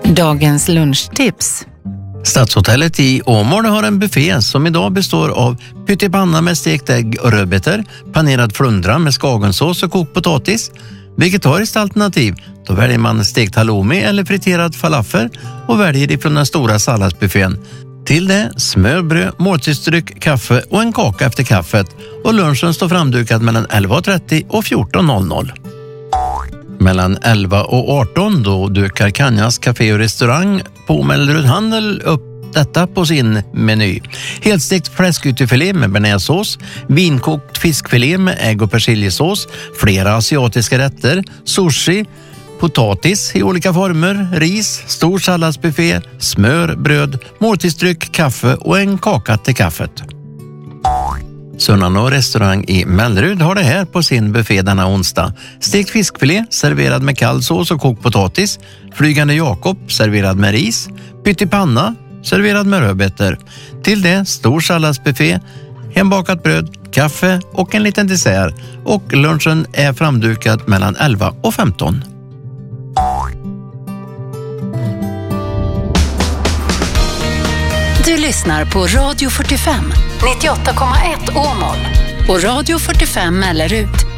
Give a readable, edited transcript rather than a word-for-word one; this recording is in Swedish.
Dagens lunchtips. Stadshotellet i Åmål har en buffé som idag består av pyttipanna med stekt ägg och rödbetor, panerad flundra med skagensås och kokt potatis. Vegetariskt alternativ, då väljer man stekt halloumi eller friterad falafel och väljer ifrån den stora salladsbuffén. Till det smörbröd, måltidsdryck, kaffe och en kaka efter kaffet, och lunchen står framdukad mellan 11.30 och 14.00. Mellan 11 och 18 då dukar Kanjas café och restaurang på Mellerud Handel upp detta på sin meny. Helstekt fläskytterfilé med bearnaisesås, vinkokt fiskfilé med ägg och persiljesås, flera asiatiska rätter, sushi, potatis i olika former, ris, stor salladsbuffé, smör, bröd, måltidsdryck, kaffe och en kaka till kaffet. Sunnanå restaurang i Mellerud har det här på sin buffé denna onsdag. Stekt fiskfilé serverad med kall sås och kokt potatis, flygande Jakob serverad med ris, pyttipanna serverad med rödbetor. Till det stor salladsbuffé, hembakat bröd, kaffe och en liten dessert, och lunchen är framdukad mellan 11 och 15. Du lyssnar på Radio 45, 98,1 Åmål och Radio 45 Mellerud.